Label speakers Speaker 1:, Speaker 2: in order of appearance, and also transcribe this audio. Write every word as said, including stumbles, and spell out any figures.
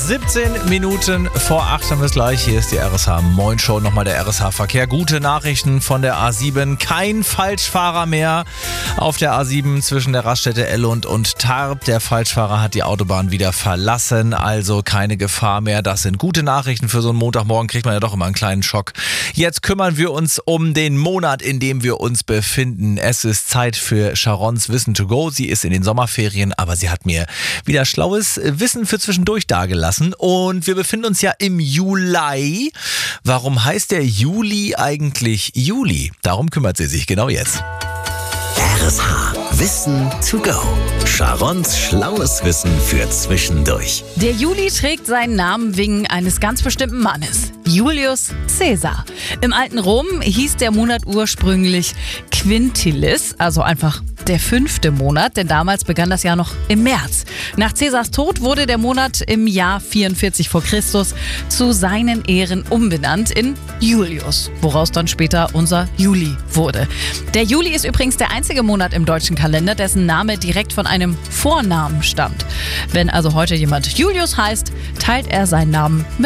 Speaker 1: siebzehn Minuten vor acht haben wir es gleich. Hier ist die R S H Moin Show. Nochmal der R S H-Verkehr. Gute Nachrichten von der A sieben. Kein Falschfahrer mehr auf der A sieben zwischen der Raststätte Ellund und Tarp. Der Falschfahrer hat die Autobahn wieder verlassen. Also keine Gefahr mehr. Das sind gute Nachrichten für so einen Montagmorgen. Kriegt man ja doch immer einen kleinen Schock. Jetzt kümmern wir uns um den Monat, in dem wir uns befinden. Es ist Zeit für Sharons Wissen to go. Sie ist in den Sommerferien, aber sie hat mir wieder schlaues Wissen für zwischendurch dagelassen. Und wir befinden uns ja im Juli. Warum heißt der Juli eigentlich Juli? Darum kümmert sie sich genau jetzt.
Speaker 2: R S H Wissen to go. Sharons schlaues Wissen für zwischendurch.
Speaker 3: Der Juli trägt seinen Namen wegen eines ganz bestimmten Mannes, Julius Caesar. Im alten Rom hieß der Monat ursprünglich Quintilis, also einfach der fünfte Monat, denn damals begann das Jahr noch im März. Nach Caesars Tod wurde der Monat im Jahr vierundvierzig vor Christus zu seinen Ehren umbenannt in Julius, woraus dann später unser Juli wurde. Der Juli ist übrigens der einzige Monat im deutschen Kalender, dessen Name direkt von einem Vornamen stammt. Wenn also heute jemand Julius heißt, teilt er seinen Namen mit